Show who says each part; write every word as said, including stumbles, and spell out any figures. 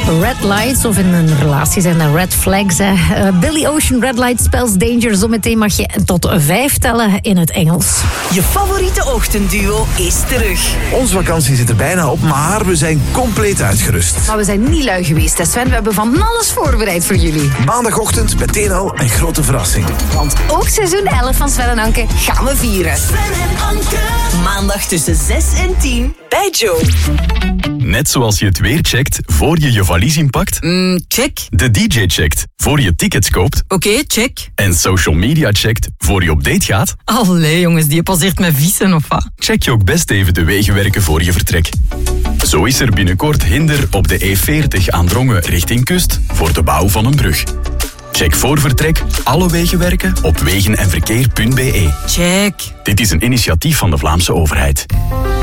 Speaker 1: Red lights, of in een relatie zijn dat red flags. Hè. Uh, Billy Ocean, Red Light Spells Danger. Zometeen mag je tot vijf tellen in het Engels.
Speaker 2: Je favoriete ochtendduo is terug.
Speaker 3: Onze vakantie zit er bijna op, maar we zijn compleet uitgerust.
Speaker 1: Maar we zijn niet lui geweest, hè Sven. We hebben van alles voorbereid voor jullie.
Speaker 3: Maandagochtend meteen al een grote verrassing.
Speaker 1: Want ook seizoen elf van Sven en Anke gaan we vieren.
Speaker 2: Sven en Anke. Maandag tussen zes en tien bij Joe.
Speaker 4: Net zoals je het weer checkt voor je je valies inpakt.
Speaker 2: Mm, check.
Speaker 4: De D J checkt voor je tickets koopt.
Speaker 2: Oké, okay, check.
Speaker 4: En social media checkt voor je op date gaat.
Speaker 2: Allee jongens, die passeert met vissen of wat?
Speaker 4: Check je ook best even de wegenwerken voor je vertrek. Zo is er binnenkort hinder op de E veertig aan Drongen richting kust voor de bouw van een brug. Check voor vertrek alle wegenwerken op wegen en verkeer punt b e.
Speaker 2: Check.
Speaker 4: Dit is een initiatief van de Vlaamse overheid.